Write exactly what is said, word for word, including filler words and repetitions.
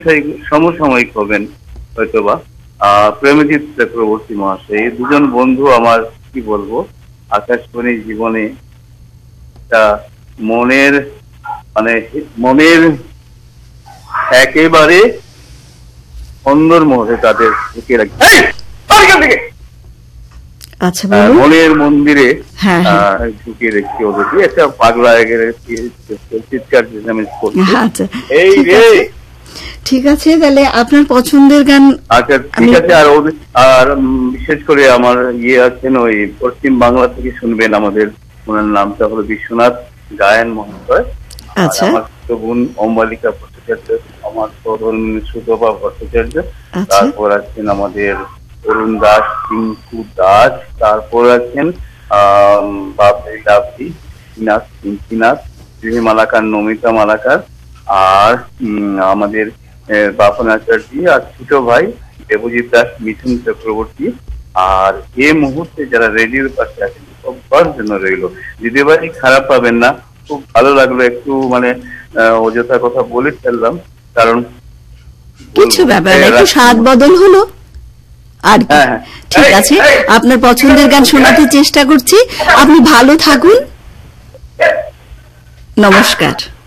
সমসাময়িক হবেন হয়তোবা প্রেমজিৎ চক্রবর্তী মহাশয়। এই দুজন বন্ধু আমার কি বলবো আকাশবাণী জীবনে একটা মনের মানে মনের একেবারে সুন্দর মুহূর্তে তাদের ঢুকিয়ে রাখি আচ্ছা মনের মন্দিরে ঢুকিয়ে রেখেছি ওদেরকে একটা পাগলা চিৎকার এই রে। ঠিক আছে, তাহলে আপনার পছন্দের গান। আচ্ছা ঠিক আছে। আর আর বিশেষ করে আমার ইয়ে আছেন ওই পশ্চিম বাংলা থেকে শুনবেন আমাদের ওনার নামটা হলো বিশ্বনাথ গায়ন মহাশয়। আচ্ছা। আমার ছোট বোন অম্বালিকা ভট্টাচার্য, আমার তরুণ সুতপা ভট্টাচার্য, তারপর আছেন আমাদের অরুণ দাস, টিঙ্কু দাস, তারপর আছেন আহ বাবলি লাভলি, নাথ পিঙ্কিনাথ, মালাকার নমিতা মালাকার, আর আমাদের বাপন আচার্য, আর ছোট ভাই দেবজিৎ দাস, মিঠুন চক্রবর্তী। আর এই মুহূর্তে যারা রেডিওর পাশে আছেন সবার জন্য রইল। দিদি ভাই খারাপ পাবেন না, খুব ভালো লাগলো, একটু মানে অযথা কথা বলে ফেললাম, কারণ কিছু ব্যাপার না, একটু স্বাদ বদল হলো আর ঠিক আছে। আপনার পছন্দের গান শোনাতে চেষ্টা করছি, আপনি ভালো থাকুন, নমস্কার।